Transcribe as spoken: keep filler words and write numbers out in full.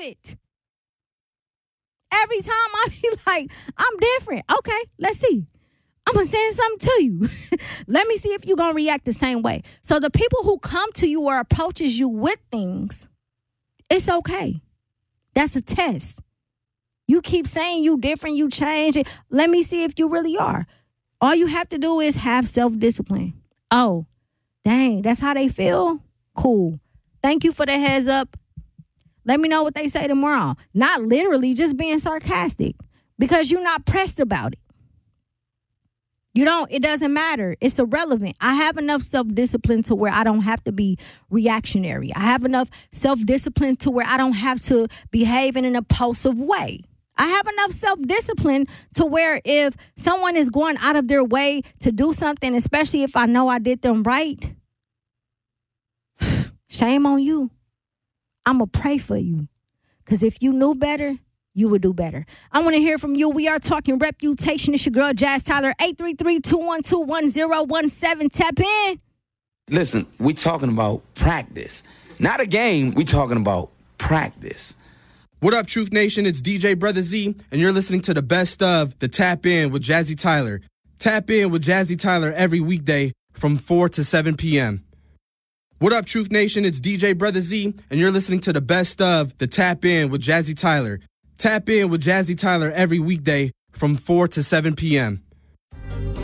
it. Every time I be like, I'm different. Okay, let's see. I'm going to send something to you. Let me see if you're going to react the same way. So the people who come to you or approaches you with things, it's okay. That's a test. You keep saying you different, you change it. Let me see if you really are. All you have to do is have self-discipline. Oh, dang, that's how they feel? Cool. Thank you for the heads up. Let me know what they say tomorrow. Not literally, just being sarcastic because you're not pressed about it. You don't, it doesn't matter. It's irrelevant. I have enough self-discipline to where I don't have to be reactionary. I have enough self-discipline to where I don't have to behave in an impulsive way. I have enough self-discipline to where if someone is going out of their way to do something, especially if I know I did them right, shame on you. I'm going to pray for you. Because if you knew better, you would do better. I want to hear from you. We are talking reputation. It's your girl, Jazz Tyler, eight three three, two one two, one zero one seven. Tap in. Listen, we talking about practice. Not a game. We talking about practice. What up, Truth Nation? It's D J Brother Z, and you're listening to the best of the Tap In with Jazzy Tyler. Tap in with Jazzy Tyler every weekday from four to seven p.m. What up, Truth Nation? It's D J Brother Z, and you're listening to the best of the Tap In with Jazzy Tyler. Tap in with Jazzy Tyler every weekday from four to seven p.m.